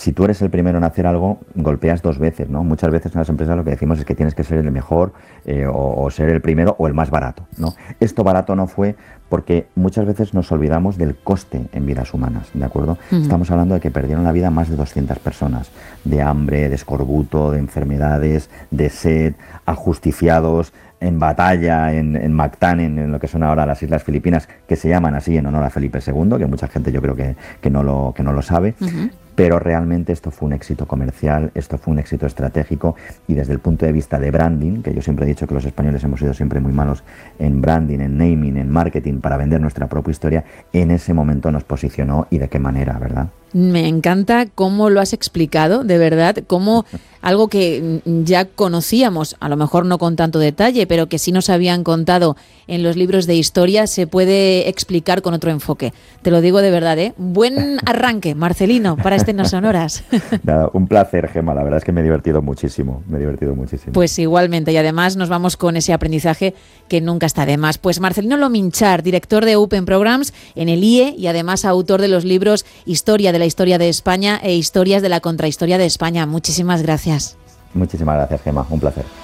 si tú eres el primero en hacer algo, golpeas 2 veces, ¿no? Muchas veces en las empresas lo que decimos es que tienes que ser el mejor o ser el primero o el más barato, ¿no? Esto barato no fue porque muchas veces nos olvidamos del coste en vidas humanas, ¿de acuerdo? Estamos hablando de que perdieron la vida más de 200 personas, de hambre, de escorbuto, de enfermedades, de sed, ajusticiados, en batalla, en Mactán, en lo que son ahora las Islas Filipinas, que se llaman así en honor a Felipe II, que mucha gente yo creo que no lo sabe. Pero realmente esto fue un éxito comercial, esto fue un éxito estratégico, y desde el punto de vista de branding, que yo siempre he dicho que los españoles hemos sido siempre muy malos en branding, en naming, en marketing, para vender nuestra propia historia, en ese momento nos posicionó, y de qué manera, ¿verdad? Me encanta cómo lo has explicado, de verdad, cómo algo que ya conocíamos, a lo mejor no con tanto detalle, pero que sí nos habían contado en los libros de historia, se puede explicar con otro enfoque. Te lo digo de verdad, ¿eh? Buen arranque, Marcelino, para este No Sonoras. Nada, un placer, Gemma, la verdad es que me he divertido muchísimo. Pues igualmente, y además nos vamos con ese aprendizaje que nunca está de más. Pues Marcelino Lominchar, director de Open Programs en el IE y además autor de los libros Historia de la Historia de España e Historias de la Contrahistoria de España. Muchísimas gracias. Muchísimas gracias, Gemma, un placer.